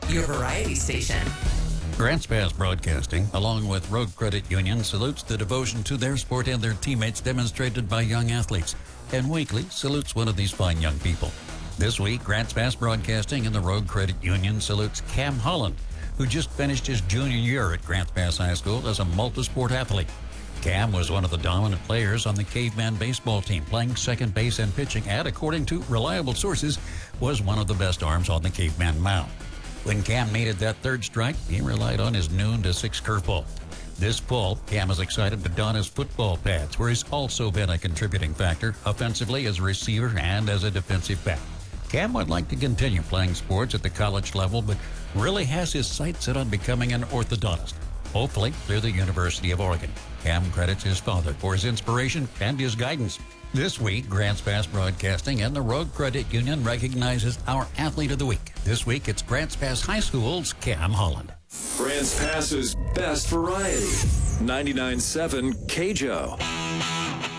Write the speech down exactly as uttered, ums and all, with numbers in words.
your variety station. Grants Pass Broadcasting, along with Road Credit Union, salutes the devotion to their sport and their teammates demonstrated by young athletes, and weekly salutes one of these fine young people. This week, Grants Pass Broadcasting and the Road Credit Union salutes Cam Holland, who just finished his junior year at Grants Pass High School as a multi-sport athlete. Cam was one of the dominant players on the Caveman baseball team, playing second base and pitching, and according to reliable sources, was one of the best arms on the Caveman mound. When Cam needed that third strike, he relied on his noon to six curveball. This fall, Cam is excited to don his football pads, where he's also been a contributing factor offensively as a receiver and as a defensive back. Cam would like to continue playing sports at the college level, but really has his sights set on becoming an orthodontist, hopefully through the University of Oregon. Cam credits his father for his inspiration and his guidance. This week, Grants Pass Broadcasting and the Road Credit Union recognizes our Athlete of the Week. This week, it's Grants Pass High School's Cam Holland. Grants Pass's best variety. ninety-nine point seven K J O.